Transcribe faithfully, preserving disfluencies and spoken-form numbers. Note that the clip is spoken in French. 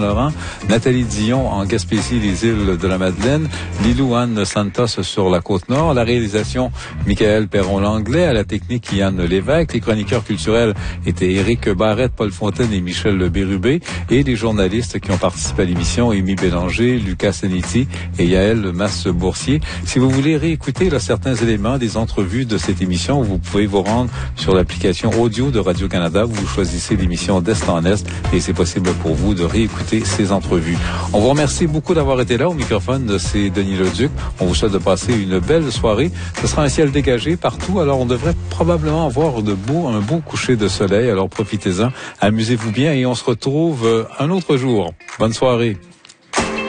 Saint-Laurent, Nathalie Dion en Gaspésie, les îles de la Madeleine, Lilou-Anne Santos sur la Côte-Nord, la réalisation Michael Perron-Langlais, à la technique Yann Lévesque, les chroniqueurs culturels étaient Éric Barrette, Paul Fontaine et Michel Bérubé, et les journalistes qui ont participé à l'émission, Amy Bélanger, Lucas Saniti et Yaël Masse-Boursier. Si vous voulez réécouter là, certains éléments des entrevues de cette émission, vous pouvez vous rendre sur l'application audio de Radio-Canada. Vous choisissez l'émission d'Est en Est et c'est possible pour vous de réécouter ces entrevues. On vous remercie beaucoup d'avoir été là. Au microphone, c'est Denis Leduc. On vous souhaite de passer une belle soirée. Ce sera un ciel dégagé partout, alors on devrait probablement avoir de beau, un beau coucher de soleil. Alors profitez-en, amusez-vous bien et on se retrouve un autre jour. Bonne soirée.